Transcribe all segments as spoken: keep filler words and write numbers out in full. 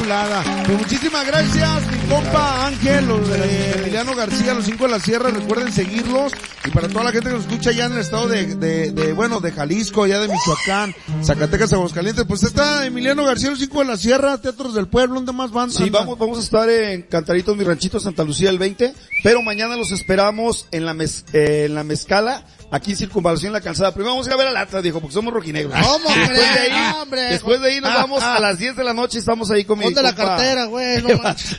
chulada. Pues muchísimas gracias, mi compa Ángel, los de Emiliano García, los cinco de la Sierra, recuerden seguirlos. Y para toda la gente que nos escucha ya en el estado de, de, de bueno, de Jalisco, ya de Michoacán, Zacatecas, Aguascalientes, pues está Emiliano García, los cinco de la Sierra, Teatros del Pueblo, ¿dónde más van? Sí, vamos, vamos a estar en Cantaritos, mi ranchito, Santa Lucía el veinte, pero mañana los esperamos en la mez, eh, en la Mezcala, aquí en Circunvalación La Calzada. Primero vamos a ir a ver al Atlas, dijo, porque somos rojinegros. ¿Cómo después crees? de ahí, hombre, después de ahí nos ah, vamos ah. a las diez de la noche, estamos ahí con mi Ponte la compa. cartera, güey, no manches.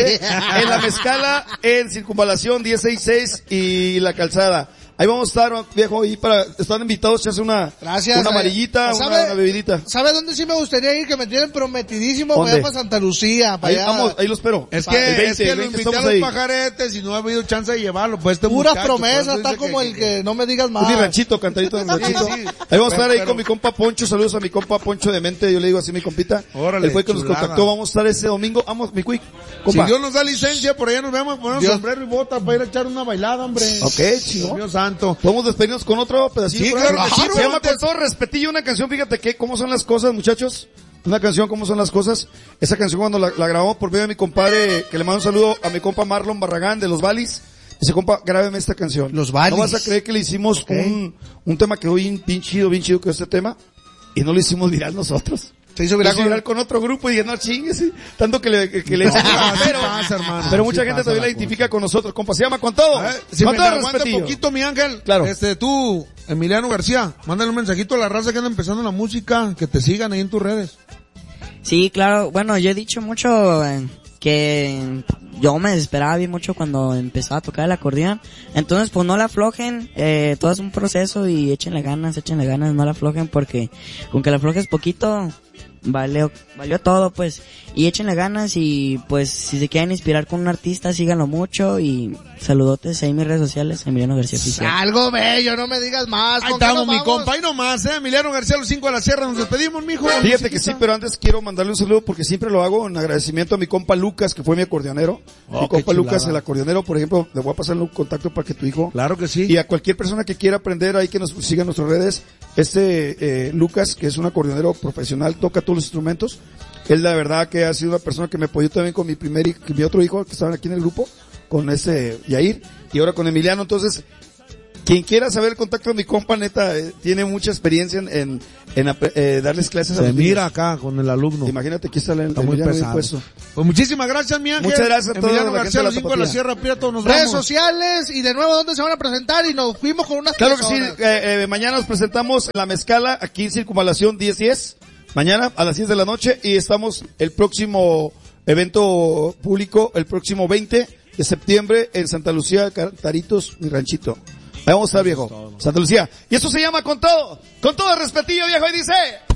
En la Mezcala, en Circunvalación diez sesenta y seis y La Calzada. Ahí vamos a estar, viejo, ahí para, están invitados, se hace una, Gracias, una amarillita, ¿sabe, una, una bebidita. ¿Sabe dónde sí me gustaría ir? Que me tienen prometidísimo, ¿Dónde? voy a para Santa Lucía, para Ahí allá. vamos, ahí lo espero. Es Pa- el que, veinte, es que el lo veinte invité a estamos los ahí. pajaretes y no ha habido chance de llevarlo, pues este Puras muchacho, promesas, pues, está dice como el que no me digas más. Un ranchito, cantadito de ranchito. Sí, sí. Ahí vamos a estar ahí Pero- con mi compa Poncho, saludos a mi compa Poncho de Mente, yo le digo así mi compita. Órale, el fue que nos chulada. contactó, vamos a estar ese domingo, vamos, mi quick, Si compa. Dios nos da licencia, por allá nos vemos, ponemos Dios. sombrero y bota para ir a echar una bailada, hombre. Ok, chido. Dios santo. Podemos despedirnos con otro pedacito. Sí, por ahí? claro que sí, Se pero llama antes- Con todo respetillo una canción, fíjate que cómo son las cosas, muchachos. Una canción, cómo son las cosas. Esa canción cuando la, la grabamos por medio de mi compadre, que le mando un saludo a mi compa Marlon Barragán de Los Valis. Dice, compa, grábeme esta canción. Los Valis. No vas a creer que le hicimos Okay. un, un tema que hoy bien chido, bien chido que este tema. Y no lo hicimos viral nosotros. Se hizo Lo viral hizo viral con otro grupo y dije, no chingues, sí. Tanto que le, que, que le No, echamos, así pero, pasa, hermano, pero así mucha gente pasa todavía la la identifica con nosotros, compa. Se llama Con Todo. A ver, si Con me todo la aguanta respetillo. poquito, mi Ángel. Claro. Este, tú, Emiliano García, mándale un mensajito a la raza que anda empezando en la música, que te sigan ahí en tus redes. Sí, claro. Bueno, yo he dicho mucho eh, que yo me desesperaba bien mucho cuando empezaba a tocar el acordeón. Entonces, pues no la aflojen. Eh, todo es un proceso y échenle ganas, échenle ganas, no la aflojen porque con que la aflojes poquito, valió, valió todo, pues. Y échenle ganas y, pues, si se quieren inspirar con un artista, síganlo mucho y saludotes ahí en mis redes sociales, Emiliano García Oficial. Algo bello, no me digas más. Ahí ¿Con qué estamos, nos mi vamos? compa, ahí nomás, eh, Emiliano García, los cinco de la Sierra, nos despedimos, mijo. Fíjate que sí, pero antes quiero mandarle un saludo porque siempre lo hago en agradecimiento a mi compa Lucas, que fue mi acordeonero. Oh, mi qué compa Lucas, chulada. el acordeonero, por ejemplo, le voy a pasar un contacto para que tu hijo... Claro que sí. Y a cualquier persona que quiera aprender ahí que nos siga en nuestras redes, este eh, Lucas, que es un acordeonero profesional, toca todos los instrumentos. Él la verdad que ha sido una persona que me apoyó también con mi primer hijo, mi otro hijo que estaban aquí en el grupo, con ese Yair, y ahora con Emiliano. Entonces, quien quiera saber el contacto de mi compa, neta, eh, tiene mucha experiencia en, en, en ap- eh, darles clases a Se los mira niños. acá con el alumno. Imagínate, aquí está el Está muy Emiliano bien pesado. puesto. Pues muchísimas gracias, mi Ángel. Muchas gracias a toda Emiliano la gente García, de la los cinco de la Tapatía. Sierra, Prieto, nos Redes vamos. sociales y de nuevo dónde se van a presentar y nos fuimos con unas Claro que sí, personas. eh, eh, mañana nos presentamos en la Mezcala, aquí en Circunvalación diez diez, mañana a las diez de la noche, y estamos el próximo evento público, el próximo veinte de septiembre en Santa Lucía, Cantaritos, mi ranchito. Ahí vamos a estar, viejo. Santa Lucía. Y eso se llama Con Todo, con todo respetillo, viejo, y dice...